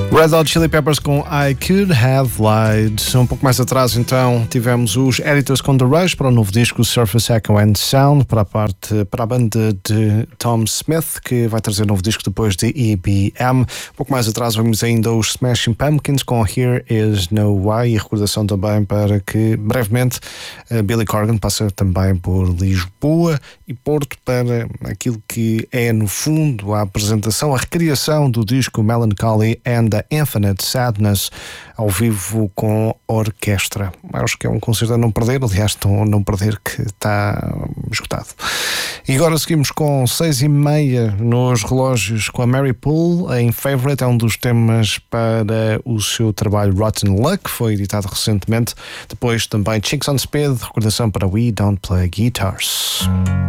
Red Hot Chili Peppers com I Could Have Lied. Um pouco mais atrás, então, tivemos os Editors com The Rush para o novo disco Surface Echo and Sound, para a banda de Tom Smith, que vai trazer um novo disco depois de EBM. Um pouco mais atrás vamos ainda os Smashing Pumpkins com Here Is No Why, e recordação também para que brevemente Billy Corgan passa também por Lisboa e Porto para aquilo que é no fundo a apresentação, a recriação do disco Melancholy and the Infinite Sadness ao vivo com orquestra. Acho que é um concerto a não perder, aliás, a não perder, que está esgotado. E agora seguimos com 6:30 nos relógios com a Mary Poole em Favorite, é um dos temas para o seu trabalho Rotten Luck, foi editado recentemente. Depois também Chicks on Speed, recordação para We Don't Play Guitars.